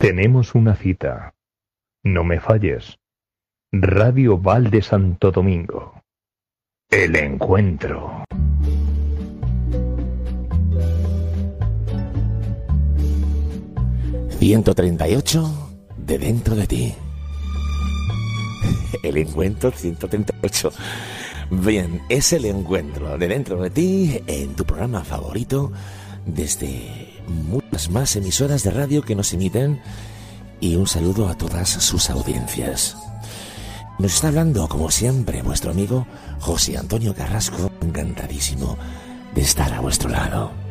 Tenemos una cita. No me falles. Radio Val de Santo Domingo. El encuentro. ...138 de dentro de ti. El encuentro 138. Bien, es el encuentro de dentro de ti en tu programa favorito, desde muchas más emisoras de radio que nos emiten, y un saludo a todas sus audiencias. Nos está hablando, como siempre, vuestro amigo José Antonio Carrasco, encantadísimo de estar a vuestro lado.